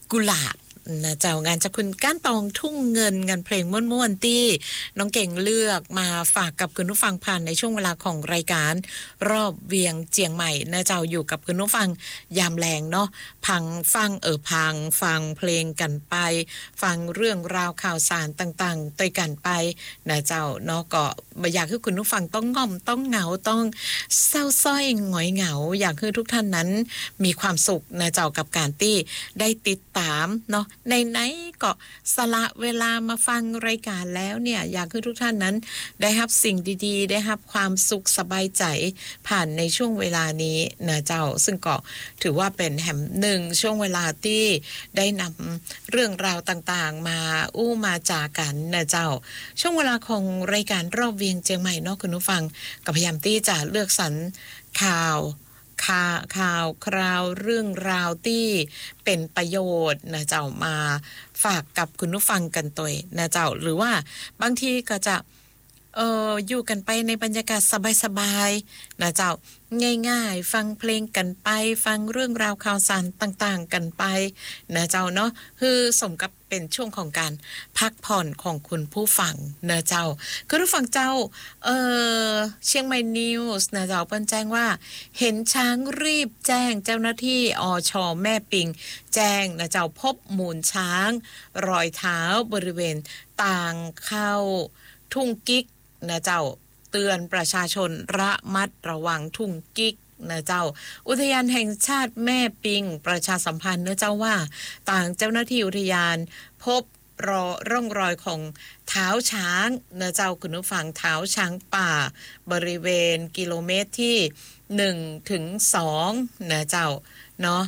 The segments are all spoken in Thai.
กุหลาบนะเจ้างานจากคุณก้านตองทุ่งเงินงานเพลงม่วนๆที่น้องเก่งเลือกมาฝากกับคุณผู้ฟังผ่านในช่วงเวลาของรายการรอบเวียงเจียงใหม่นะเจ้าอยู่กับคุณผู้ฟังยามแลงเนาะพังฟังฟังเพลงกันไปฟังเรื่องราวข่าวสารต่างๆต่อยกันไปนะเจ้าเนาะก็บ่อยากให้คุณผู้ฟังต้องง่อมต้องเหงาต้องเศร้าส้อยหงอยเหงาอยากให้ทุกท่านนั้นมีความสุขนะเจ้ากับการที่ได้ติดตามเนาะไหนๆก็สละเวลามาฟังรายการแล้วเนี่ยอยากให้ทุกท่านนั้นได้รับสิ่งดีๆได้รับความสุขสบายใจผ่านในช่วงเวลานี้นะเจ้าซึ่งก็ถือว่าเป็นแห่งหนึ่งช่วงเวลาที่ได้นำเรื่องราวต่างๆมามาจากันนะเจ้าช่วงเวลาของรายการรอบเวียงเจียงใหม่เนาะคุณผู้ฟังก็พยายามที่จะเลือกสรรข่าวคราวเรื่องราวที่เป็นประโยชน์นะเจ้ามาฝากกับคุณผู้ฟังกันตัวนะเจ้าหรือว่าบางทีก็จะอยู่กันไปในบรรยากาศสบายๆนะเจ้าง่ายๆฟังเพลงกันไปฟังเรื่องราวข่าวสารต่างๆกันไปนะเจ้าเนาะคือสมกับเป็นช่วงของการพักผ่อนของคุณผู้ฟังนะเจ้าคุณผู้ฟังเจ้าเชียงใหม่นิวส์นะเจ้าเปิ้นแจ้งว่าเห็นช้างรีบแจ้งเจ้าหน้าที่อช.แม่ปิงแจ้งนะเจ้าพบมูลช้างรอยเท้าบริเวณต่างเข้าทุ่งกิ๊กนะเจ้าเตือนประชาชนระมัดระวังทุ่งกิ๊กนะเจ้าอุทยานแห่งชาติแม่ปิงประชาสัมพันธ์นะเจ้าว่าต่างเจ้าหน้าที่อุทยานพบร่องรอยของเท้าช้างนะเจ้าคุณผู้ฟังเท้าช้างป่าบริเวณกิโลเมตรที่1ถึง2นะเจ้าเนาะ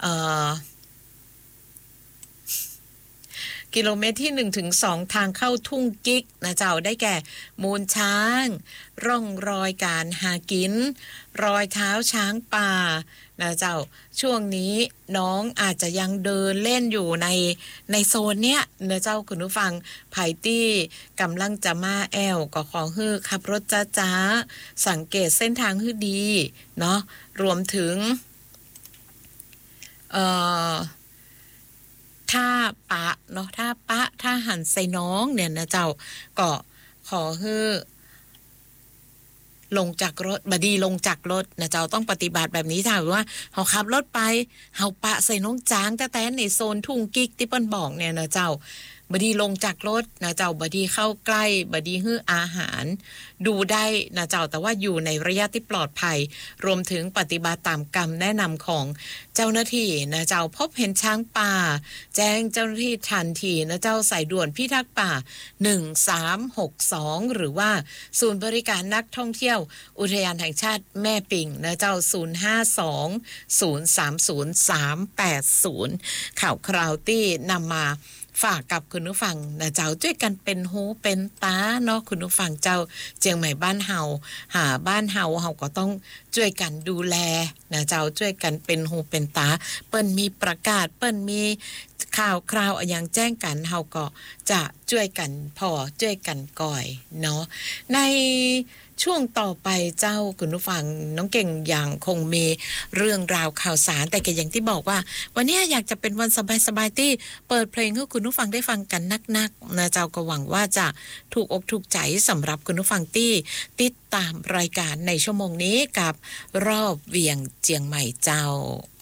กิโลเมตรที่1ถึง2ทางเข้าทุ่งกิ๊กนะเจ้าได้แก่มูลช้างร่องรอยการหากินรอยเท้าช้างป่านะเจ้าช่วงนี้น้องอาจจะยังเดินเล่นอยู่ในโซนเนี้ยนะเจ้าคุณผู้ฟังไผตี้กำลังจะมาแอวก็ขอให้ขับรถจ้าๆสังเกตเส้นทางให้ดีเนาะรวมถึงถ้าปะเนาะถ้าหันใส่น้องเนี่ยนะเจ้าก็ขอให้ลงจากรถบดีลงจากรถนะเจ้าต้องปฏิบัติแบบนี้ถ้าว่าเฮาขับรถไปเฮาปะใส่น้องจางแต่ในโซนทุ่งกิ๊กที่เปิ้นบอกเนี่ยนะเจ้าบดีลงจากรถนะเจ้าบดีเข้าใกล้บดีฮื้ออาหารดูได้นะเจ้าแต่ว่าอยู่ในระยะที่ปลอดภัยรวมถึงปฏิบัติตามคำแนะนำของเจ้าหน้าที่นะเจ้าพบเห็นช้างป่าแจ้งเจ้าหน้าที่ทันทีนะเจ้าสายด่วนพิทักษ์ป่า1362หรือว่าศูนย์บริการนักท่องเที่ยวอุทยานแห่งชาติแม่ปิงนะเจ้า052 030 380ข่าวคราวที่นำมาฝากกับคุณผู้ฟังนะเจ้าช่วยกันเป็นหูเป็นตาเนาะคุณผู้ฟังเจ้าเจียงใหม่บ้านเฮาบ้านเฮาก็ต้องช่วยกันดูแลนะเจ้าช่วยกันเป็นหูเป็นตาเปิ้นมีประกาศเปิ้นมีข่าวคราวอย่างแจ้งกันเฮาก็จะช่วยกันช่วยกันก่อยเนาะในช่วงต่อไปเจ้าคุณผู้ฟังน้องเก่งอย่างคงมีเรื่องราวข่าวสารแต่ก็อย่างที่บอกว่าวันนี้อยากจะเป็นวันสบายๆที่เปิดเพลงให้คุณผู้ฟังได้ฟังกันนักๆนะเจ้าก็หวังว่าจะถูกอกถูกใจสำหรับคุณผู้ฟังที่ติดตามรายการในชั่วโมงนี้กับรอบเวียงเจียงใหม่เจ้า